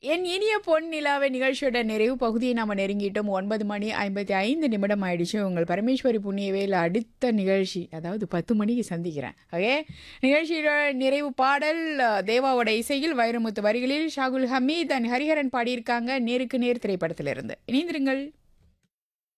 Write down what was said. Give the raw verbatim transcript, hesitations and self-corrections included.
என் இனிய பொன் நிலாவை நிகழ்ச்சியோட நிறைவு பகுதியை நாம நெருங்கிட்டோம். ஒன்பது மணி ஐம்பத்தி ஐந்து நிமிடம் ஆயிடுச்சு. உங்கள் பரமேஸ்வரி புண்ணியவேல் அடுத்த நிகழ்ச்சி அதாவது பத்து மணிக்கு சந்திக்கிறேன். ஓகே, நிகழ்ச்சியோட நிறைவு பாடல் அஹ், தேவாவோட இசையில் வைரமுத்து வரிகளில் ஷாகுல் ஹமீத் அண்ட் ஹரிஹரன் பாடியிருக்காங்க. நேருக்கு நேர் திரைப்படத்திலிருந்து இணைந்திருங்கள்.